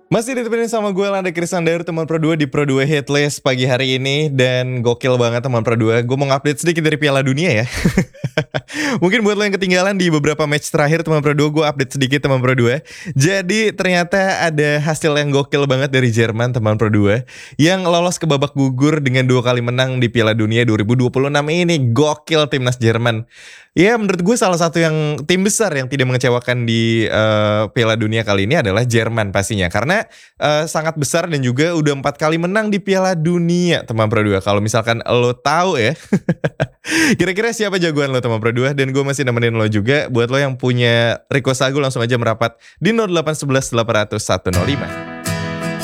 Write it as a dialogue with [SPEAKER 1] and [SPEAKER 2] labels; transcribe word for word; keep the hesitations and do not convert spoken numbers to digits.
[SPEAKER 1] Masih ditemenin sama gue Landa Krisandaru, teman Pro dua di Pro dua Hitlist pagi hari ini. Dan gokil banget teman Pro dua, gue mau update sedikit dari Piala Dunia ya. Mungkin buat lo yang ketinggalan di beberapa match terakhir teman Pro dua, gue update sedikit teman Pro dua. Jadi ternyata ada hasil yang gokil banget dari Jerman teman Pro dua, yang lolos ke babak gugur dengan dua kali menang di Piala Dunia dua ribu dua puluh enam ini. Gokil timnas Jerman. Ya menurut gue salah satu yang tim besar yang tidak mengecewakan di uh, Piala Dunia kali ini adalah Jerman pastinya. Karena uh, sangat besar dan juga udah empat kali menang di Piala Dunia teman Pro dua. Kalau misalkan lo tahu ya. Kira-kira siapa jagoan lo teman Pro dua? Dan gue masih nemenin lo juga. Buat lo yang punya request lagu langsung aja merapat di nol delapan satu satu delapan nol satu nol lima.